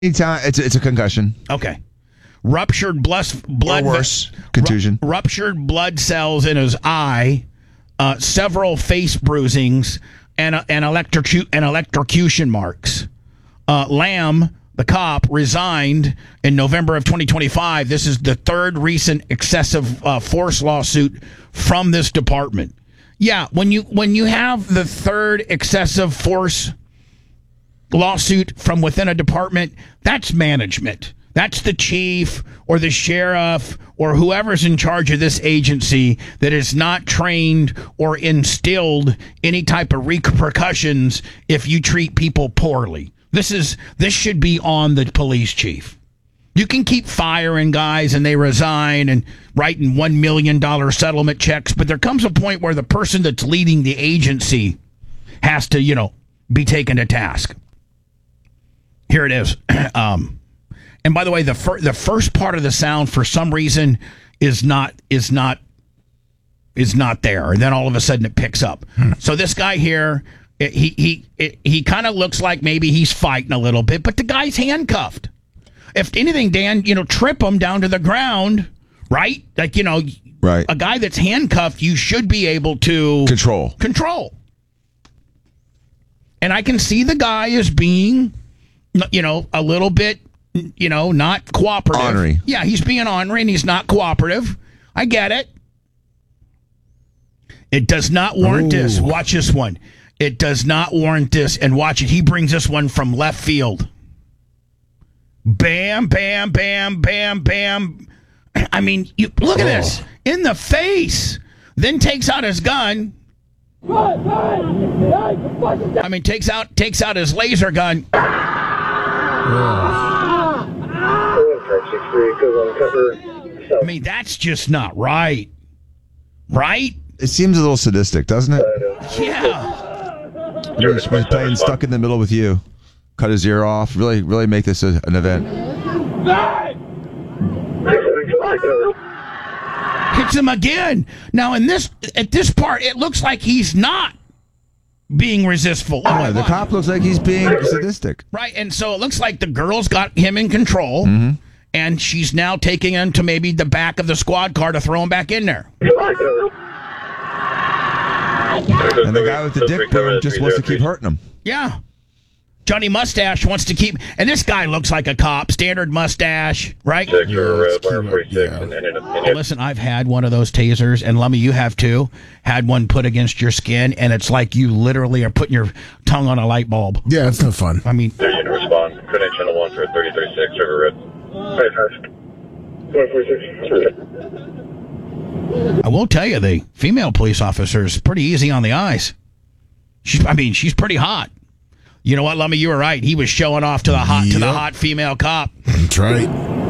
Anytime it's a concussion. Okay. Ruptured blood or worse, contusion. Ruptured blood cells in his eye, several face bruisings, and electrocution marks. Lamb, the cop, resigned in November of 2025. This is the third recent excessive force lawsuit from this department. Yeah, when you have the third excessive force lawsuit from within a department, that's management. That's the chief or the sheriff or whoever's in charge of this agency that is not trained or instilled any type of repercussions if you treat people poorly. This should be on the police chief. You can keep firing guys and they resign and writing $1 million settlement checks, but there comes a point where the person that's leading the agency has to, be taken to task. Here it is. And by the way, the first part of the sound for some reason is not there, and then all of a sudden it picks up. So this guy here, he kind of looks like maybe he's fighting a little bit, but the guy's handcuffed. If anything, Dan, trip him down to the ground, right? Like right. A guy that's handcuffed, you should be able to control. And I can see the guy as being, a little bit. Not cooperative. Ornery. Yeah, he's being ornery and he's not cooperative. I get it. It does not warrant this. Watch this one. It does not warrant this. And watch it. He brings this one from left field. Bam, bam, bam, bam, bam. I mean, look at this. In the face. Then takes out his gun. I mean, takes out his laser gun. I mean, that's just not right. Right? It seems a little sadistic, doesn't it? Yeah. He's playing stuck in the middle with you. Cut his ear off. Really, really make this an event. Hits him again. Now, at this part, it looks like he's not being resistful. Oh, the cop looks like he's being sadistic. Right, and so it looks like the girl's got him in control, and she's now taking him to maybe the back of the squad car to throw him back in there. And the guy with the dick boom just wants to keep hurting him. Yeah. Johnny Mustache wants to keep... And this guy looks like a cop. Standard mustache, right? Listen, I've had one of those tasers, and Lummy, you have too. Had one put against your skin, and it's like you literally are putting your tongue on a light bulb. Yeah, it's no fun. I mean... They're going to respond. Code channel 1 for 3036, River Red. 146. I will tell you, the female police officer is pretty easy on the eyes. She's pretty hot. You know what, Lummy? You were right. He was showing off to the hot female cop. That's right.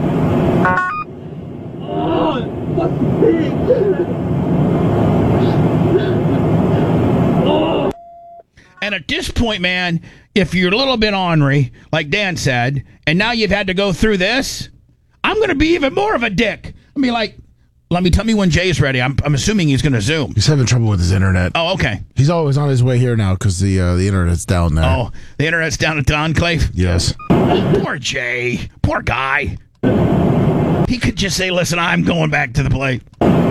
And at this point, man, if you're a little bit ornery, like Dan said, and now you've had to go through this, I'm going to be even more of a dick. I mean, like, tell me when Jay's ready. I'm assuming he's going to Zoom. He's having trouble with his internet. Oh, okay. He's always on his way here now because the internet's down there. Oh, the internet's down at the Enclave? Yes. Poor Jay. Poor guy. He could just say, listen, I'm going back to the plate.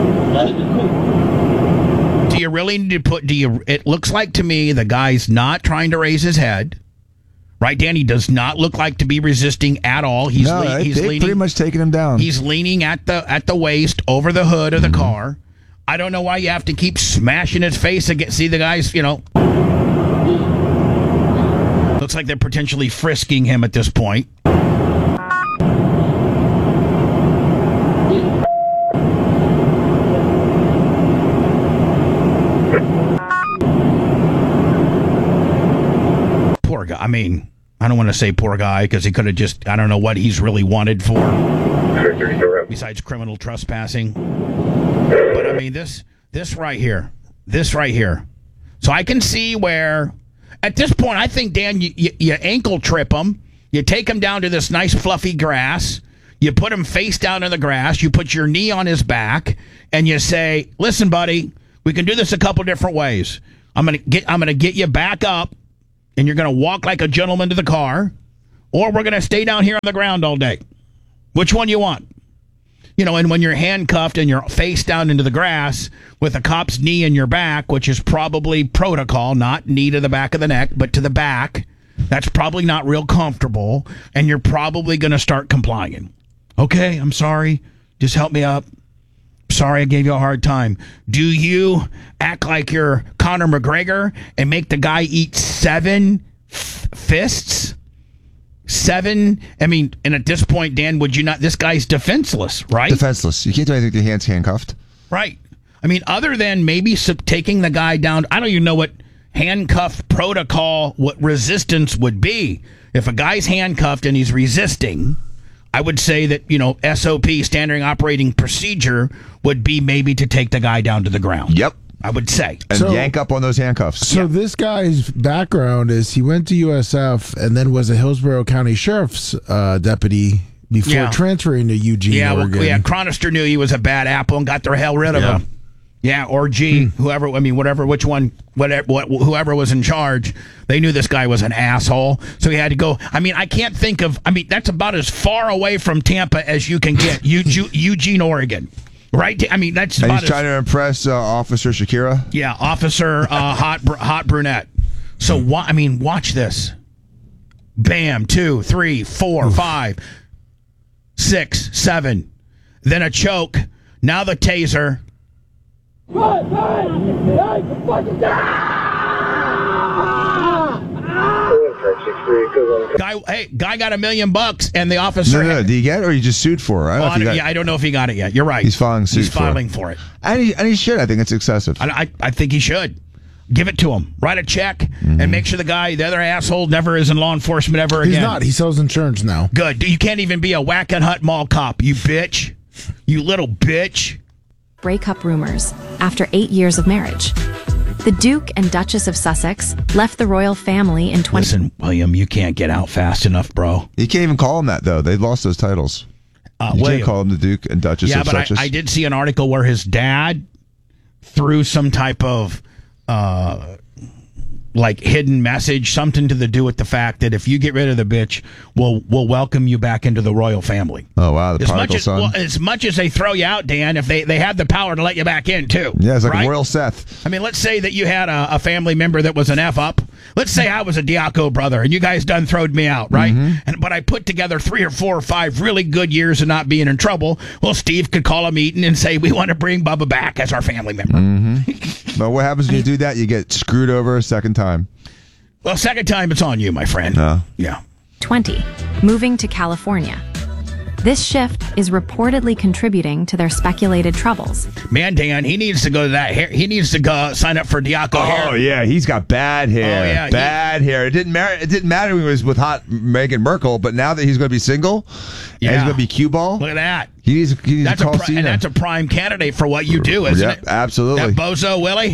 Do you really need to it looks like to me the guy's not trying to raise his head. Right, Dan? He does not look like to be resisting at all. He's leaning, pretty much taking him down. He's leaning at the waist over the hood of the car. I don't know why you have to keep smashing his face against. See the guys, looks like they're potentially frisking him at this point. Poor guy. I mean, I don't want to say poor guy because he could have just, I don't know what he's really wanted for besides criminal trespassing. But I mean, this right here. So I can see where, at this point, I think, Dan, you ankle trip him. You take him down to this nice fluffy grass. You put him face down in the grass. You put your knee on his back, and you say, "Listen, buddy, we can do this a couple different ways. I'm gonna get you back up, and you're gonna walk like a gentleman to the car, or we're going to stay down here on the ground all day. Which one you want? You know, and when you're handcuffed and you're face down into the grass with a cop's knee in your back, which is probably protocol, not knee to the back of the neck, but to the back, that's probably not real comfortable, and you're probably going to start complying. Okay, I'm sorry. Just help me up. Sorry I gave you a hard time. Do you act like you're Conor McGregor and make the guy eat 7 fists? 7? I mean, and at this point, Dan, would you not? This guy's defenseless, right? Defenseless. You can't do anything with your hands handcuffed. Right. I mean, other than maybe taking the guy down, I don't even know what handcuff protocol, what resistance would be. If a guy's handcuffed and he's resisting, I would say that, you know, SOP, standard operating procedure, would be maybe to take the guy down to the ground. Yep. I would say. And yank up on those handcuffs. So this guy's background is he went to USF and then was a Hillsborough County Sheriff's deputy before transferring to Eugene, Oregon. Well, Chronister knew he was a bad apple and got the hell rid of him. Yeah, or whoever was in charge, they knew this guy was an asshole, so he had to go. I mean, I can't think of. I mean, that's about as far away from Tampa as you can get. Eugene, Oregon. Right? I mean, that's and about he's trying to impress Officer Shakira? Yeah, Officer hot brunette. So, watch this. Bam, 2, 3, 4, 5, 6, 7. Then a choke. Now the taser. Guy got $1 million, and the officer. No. Did he get it, or he just sued for it? I don't know if he got it yet. You're right. He's filing suit. He's filing for it, and he should. I think it's excessive. I think he should. Give it to him. Write a check and make sure the other asshole, never is in law enforcement ever again. He's not. He sells insurance now. Good. You can't even be a whack and hut mall cop, you bitch. You little bitch. Breakup rumors after 8 years of marriage. The Duke and Duchess of Sussex left the royal family in 20... Listen, William, you can't get out fast enough, bro. You can't even call them that, though. They lost those titles. You can't call them the Duke and Duchess of Sussex. I did see an article where his dad, through some type of hidden message, something to do with the fact that if you get rid of the bitch, we'll welcome you back into the royal family. Oh, wow. The prodigal son. Well, as much as they throw you out, Dan, if they have the power to let you back in, too. Yeah, it's like right? Royal Seth. I mean, let's say that you had a family member that was an F-up. Let's say I was a Diaco brother, and you guys done throwed me out, right? But I put together 3 or 4 or 5 really good years of not being in trouble. Well, Steve could call a meeting and say, we want to bring Bubba back as our family member. But what happens when you do that? You get screwed over a second time. Well, second time, it's on you, my friend. Yeah. 20, moving to California. This shift is reportedly contributing to their speculated troubles. Man, Dan, he needs to go to that hair. He needs to go sign up for Diaco hair. Oh yeah, he's got bad hair. Oh, yeah, bad hair. It didn't matter when he was with hot Meghan Merkel, but now that he's going to be single, and he's going to be cue ball. Look at that. He needs to call Cena. And that's a prime candidate for what you do, isn't it? Absolutely. That bozo Willie.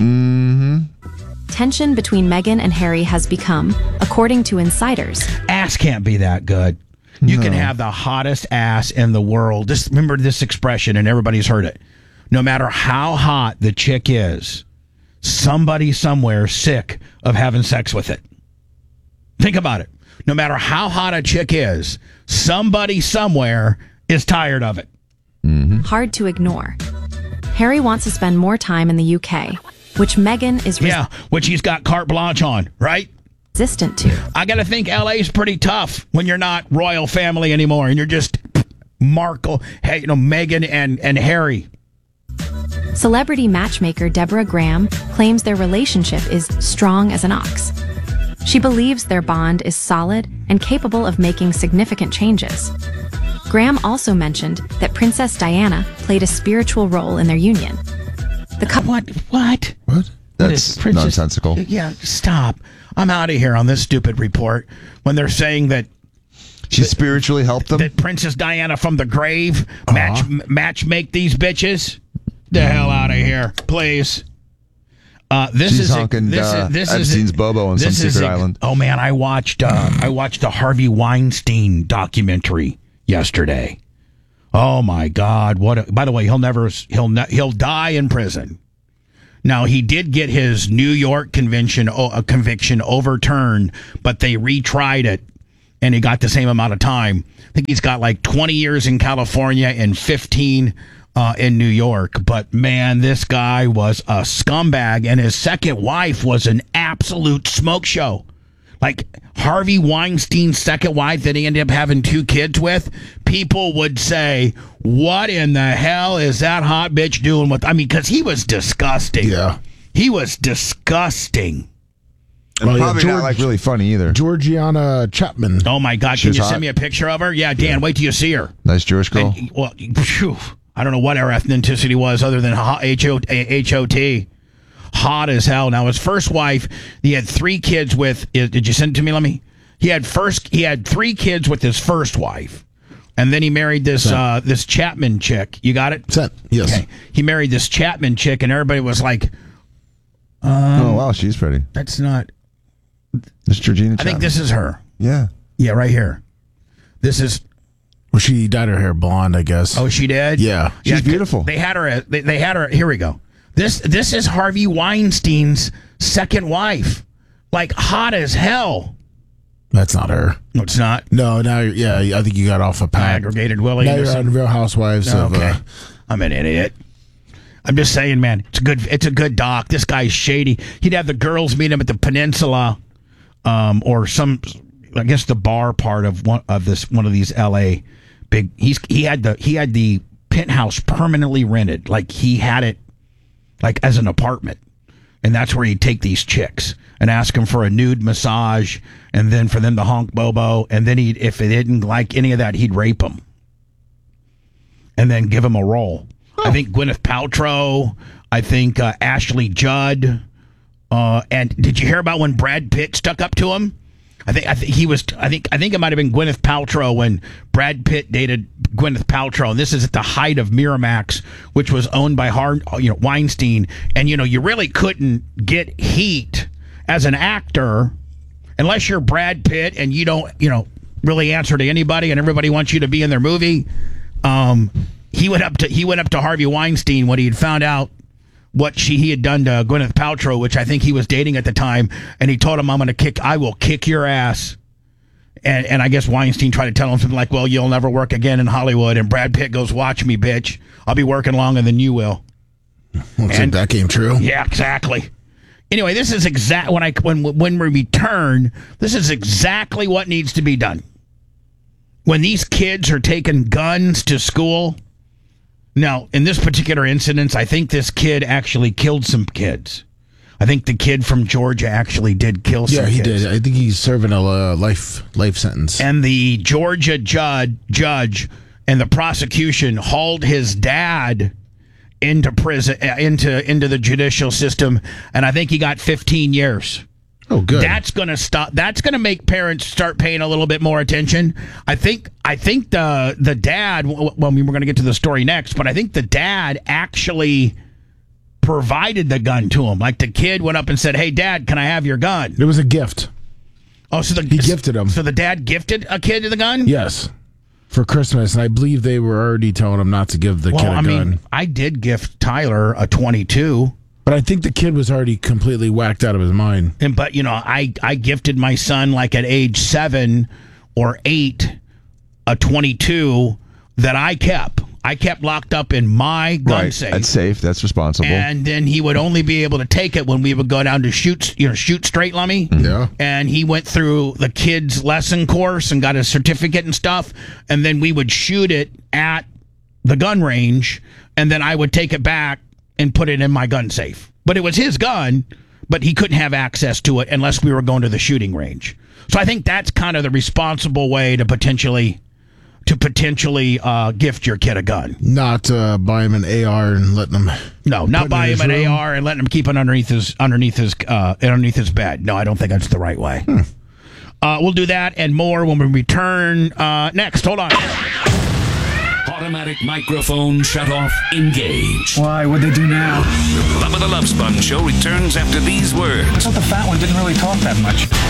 Tension between Meghan and Harry has become, according to insiders. Ass can't be that good. You can have the hottest ass in the world. Just remember this expression, and everybody's heard it. No matter how hot the chick is, somebody somewhere sick of having sex with it. Think about it. No matter how hot a chick is, somebody somewhere is tired of it. Hard to ignore. Harry wants to spend more time in the UK, which Meghan is which he's got carte blanche on, right? Resistant to. I got to think LA's pretty tough when you're not royal family anymore and you're just Markle, Meghan and Harry. Celebrity matchmaker Deborah Graham claims their relationship is strong as an ox. She believes their bond is solid and capable of making significant changes. Graham also mentioned that Princess Diana played a spiritual role in their union. The couple. What? That's nonsensical. Yeah, stop. I'm out of here on this stupid report when they're saying that she spiritually helped them. That Princess Diana from the grave match make these bitches. The hell out of here, please. She's honking Epstein's Bobo on some secret island. Oh man, I watched a Harvey Weinstein documentary yesterday. Oh my God! By the way, he'll die in prison. Now, he did get his New York conviction overturned, but they retried it and he got the same amount of time. I think he's got like 20 years in California and 15 in New York. But man, this guy was a scumbag, and his second wife was an absolute smoke show. Like Harvey Weinstein's second wife that he ended up having 2 kids with, people would say, what in the hell is that hot bitch doing with... I mean, because he was disgusting. Yeah. He was disgusting. And probably not like really funny either. Georgiana Chapman. Oh my God! Can you send me a picture of her? Yeah, Dan. Wait till you see her. Nice Jewish girl. And, well, phew, I don't know what her ethnicity was other than H-O-T. Hot as hell. Now his first wife, he had 3 kids with. Did you send it to me? He had 3 kids with his first wife, and then he married this this Chapman chick. You got it? Sent. Yes. Okay. He married this Chapman chick, and everybody was like, "Oh wow, she's pretty." That's not. This is Georgina Chapman. I think this is her. Yeah. Yeah, right here. This is. Well, she dyed her hair blonde, I guess. Oh, she did? Yeah. She's beautiful. They had her. They had her. Here we go. This is Harvey Weinstein's second wife. Like hot as hell. That's not her. No, it's not. No, now I think you got off a pack. Aggregated Willie. Now you're on Real Housewives of. Okay. I'm an idiot. I'm just saying, man. It's a good doc. This guy's shady. He'd have the girls meet him at the Peninsula. Or some, I guess the bar part of one of these L.A. big. He had the penthouse permanently rented, like he had it, like as an apartment, and that's where he'd take these chicks and ask them for a nude massage, and then for them to honk bobo, and then if they didn't like any of that, he'd rape them, and then give them a role. I think Gwyneth Paltrow. I think Ashley Judd. And did you hear about when Brad Pitt stuck up to him? I think it might have been Gwyneth Paltrow when Brad Pitt dated Gwyneth Paltrow, and this is at the height of Miramax, which was owned by Weinstein. And you really couldn't get heat as an actor unless you're Brad Pitt and you don't really answer to anybody, and everybody wants you to be in their movie. He went up to Harvey Weinstein when he had found out what he had done to Gwyneth Paltrow, which I think he was dating at the time, and he told him, I will kick your ass. And I guess Weinstein tried to tell him something like, well, you'll never work again in Hollywood. And Brad Pitt goes, watch me, bitch. I'll be working longer than you will. Looks like that came true. Yeah, exactly. Anyway, this is when we return, this is exactly what needs to be done. When these kids are taking guns to school. Now, in this particular incident, I think this kid actually killed some kids. I think the kid from Georgia actually did kill some kids. Yeah, he did. I think he's serving a life sentence. And the Georgia judge and the prosecution hauled his dad into prison, into the judicial system, and I think he got 15 years. Oh, good. That's going to stop. That's going to make parents start paying a little bit more attention. I think the dad. Well, we're going to get to the story next, but I think the dad actually provided the gun to him. Like the kid went up and said, "Hey, Dad, can I have your gun?" It was a gift. Oh, so he gifted him. So the dad gifted a kid the gun? Yes, for Christmas, and I believe they were already telling him not to give the kid a gun. I did gift Tyler a .22. But I think the kid was already completely whacked out of his mind. But I gifted my son like at age 7 or 8 a .22 that I kept locked up in my gun safe. That's safe. That's responsible. And then he would only be able to take it when we would go down to shoot straight lummy. Yeah. And he went through the kids' lesson course and got a certificate and stuff. And then we would shoot it at the gun range, and then I would take it back and put it in my gun safe. But it was his gun, but he couldn't have access to it unless we were going to the shooting range. So I think that's kind of the responsible way to potentially gift your kid a gun. Not buy him an AR and letting him. No, not buy him an AR and letting him keep it underneath his bed. No, I don't think that's the right way. We'll do that and more when we return next. Hold on. Automatic microphone shut off. Engage. Why? What'd they do now? Bubba the Love Sponge Show returns after these words. I thought the fat one didn't really talk that much.